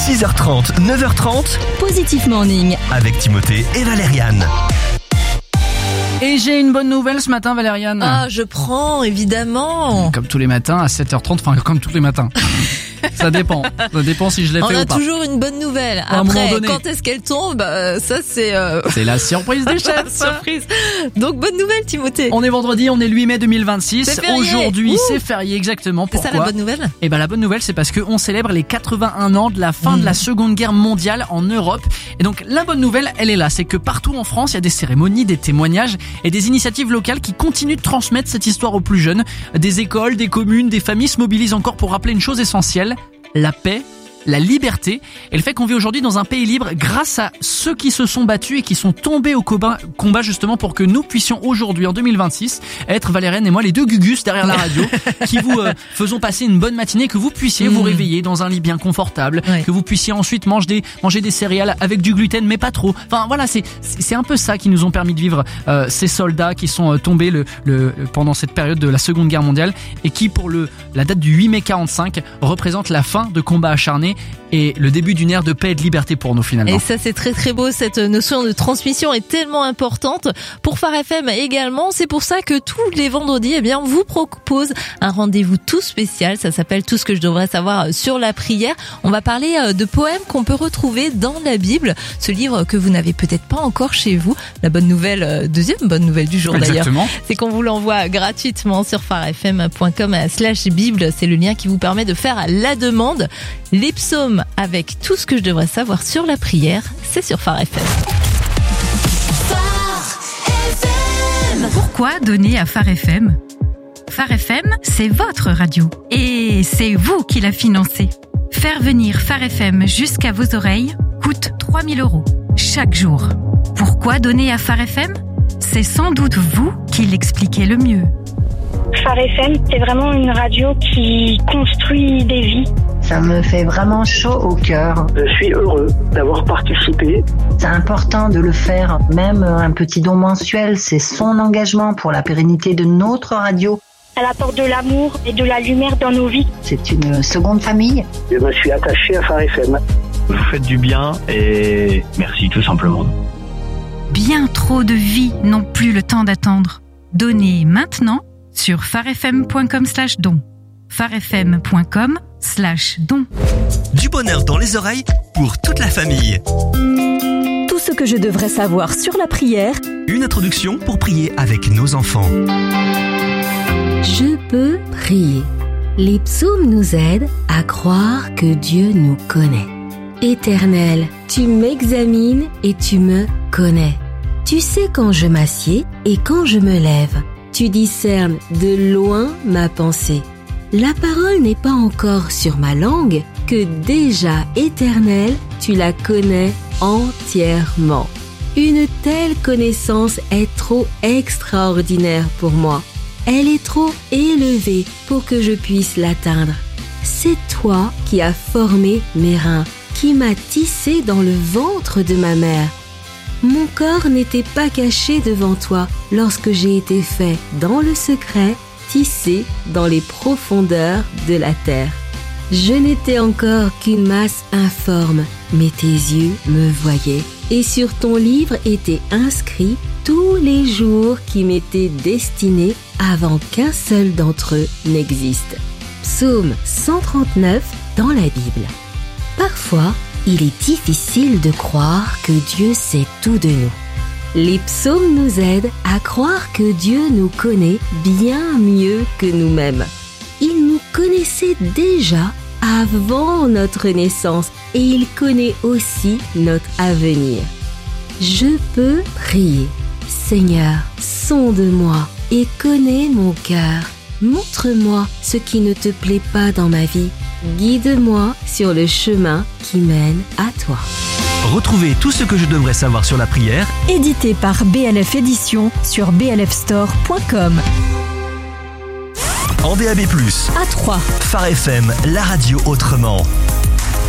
6h30, 9h30, Positif Morning. avec Timothée et Valériane. Et j'ai une bonne nouvelle ce matin, Valériane. Ah, je prends, évidemment. Comme tous les matins à 7h30, enfin comme tous les matins. Ça dépend si je l'ai fait On ou a pas. toujours une bonne nouvelle. À un moment Après, donné. quand est-ce qu'elle tombe, ça c'est... C'est la surprise des chefs. surprise. Donc bonne nouvelle, Timothée. On est vendredi, on est le 8 mai 2026. C'est férié. Aujourd'hui, Ouh. c'est férié exactement. C'est Pourquoi ça la bonne nouvelle? Eh ben la bonne nouvelle, c'est parce que on célèbre les 81 ans de la fin de la Seconde Guerre mondiale en Europe. Et donc la bonne nouvelle, elle est là, c'est que partout en France, il y a des cérémonies, des témoignages et des initiatives locales qui continuent de transmettre cette histoire aux plus jeunes. Des écoles, des communes, des familles se mobilisent encore pour rappeler une chose essentielle: la paix, la liberté et le fait qu'on vit aujourd'hui dans un pays libre grâce à ceux qui se sont battus et qui sont tombés au combat justement pour que nous puissions aujourd'hui en 2026 être, Valériane et moi, les deux gugus derrière la radio qui vous faisons passer une bonne matinée, que vous puissiez vous réveiller dans un lit bien confortable, que vous puissiez ensuite manger des céréales avec du gluten mais pas trop. Enfin voilà, c'est un peu ça qui nous ont permis de vivre ces soldats qui sont tombés pendant cette période de la Seconde Guerre mondiale et qui pour la date du 8 mai 45 représente la fin de combats acharnés et le début d'une ère de paix et de liberté pour nous finalement. Et ça c'est très très beau, cette notion de transmission est tellement importante pour Phare FM également. C'est pour ça que tous les vendredis, on vous propose un rendez-vous tout spécial. Ça s'appelle Tout ce que je devrais savoir sur la prière. On va parler de poèmes qu'on peut retrouver dans la Bible, ce livre que vous n'avez peut-être pas encore chez vous. La bonne nouvelle, deuxième bonne nouvelle du jour d'ailleurs, Exactement. c'est qu'on vous l'envoie gratuitement sur pharefm.com/bible. C'est le lien qui vous permet de faire la demande. Les psaumes avec tout ce que je devrais savoir sur la prière, c'est sur Phare FM. Pourquoi donner à Phare FM ? Phare FM, c'est votre radio. Et c'est vous qui la financez. Faire venir Phare FM jusqu'à vos oreilles coûte 3 000 € chaque jour. Pourquoi donner à Phare FM ? C'est sans doute vous qui l'expliquez le mieux. Phare FM, c'est vraiment une radio qui construit des vies. Ça me fait vraiment chaud au cœur. Je suis heureux d'avoir participé. C'est important de le faire. Même un petit don mensuel, c'est son engagement pour la pérennité de notre radio. Elle apporte de l'amour et de la lumière dans nos vies. C'est une seconde famille. Je me suis attaché à Phare FM. Vous faites du bien et merci tout simplement. Bien trop de vies n'ont plus le temps d'attendre. Donnez maintenant sur pharefm.com/don. pharefm.com/don. Du bonheur dans les oreilles pour toute la famille. Tout ce que je devrais savoir sur la prière. Une introduction pour prier avec nos enfants. Je peux prier. Les psaumes nous aident à croire que Dieu nous connaît. Éternel, tu m'examines et tu me connais. Tu sais quand je m'assieds et quand je me lève. Tu discernes de loin ma pensée. La parole n'est pas encore sur ma langue que déjà, Éternel, tu la connais entièrement. Une telle connaissance est trop extraordinaire pour moi. Elle est trop élevée pour que je puisse l'atteindre. C'est toi qui as formé mes reins, qui m'as tissé dans le ventre de ma mère. Mon corps n'était pas caché devant toi lorsque j'ai été fait dans le secret, tissé dans les profondeurs de la terre. Je n'étais encore qu'une masse informe, mais tes yeux me voyaient. Et sur ton livre étaient inscrits tous les jours qui m'étaient destinés avant qu'un seul d'entre eux n'existe. Psaume 139 dans la Bible. Parfois, il est difficile de croire que Dieu sait tout de nous. Les psaumes nous aident à croire que Dieu nous connaît bien mieux que nous-mêmes. Il nous connaissait déjà avant notre naissance et il connaît aussi notre avenir. Je peux prier. Seigneur, sonde-moi et connais mon cœur. Montre-moi ce qui ne te plaît pas dans ma vie. Guide-moi sur le chemin qui mène à toi. Retrouvez tout ce que je devrais savoir sur la prière, Édité par BLF Édition sur blfstore.com. en DAB+, À 3. Phare FM, la radio autrement.